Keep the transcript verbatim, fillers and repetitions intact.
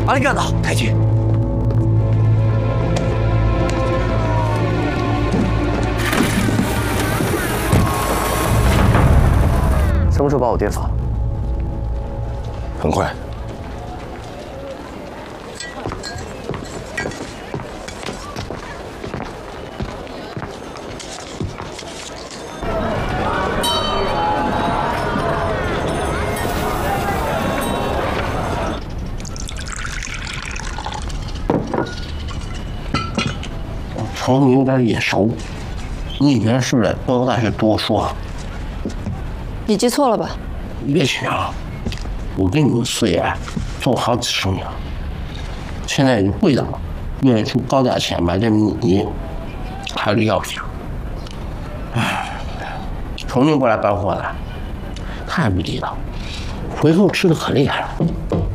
阿里干多， 太君。 什么时候把我爹放？ 很快。 从你有点眼熟，你以前是不是在东大学读过书啊？ 你记错了吧？ 你别想了，我跟你们四爷做过好几十年，现在已经贵到了，愿意出高价钱买这米，还有这药品。唉，重庆过来搬货的，太不地道，回头吃的可厉害了。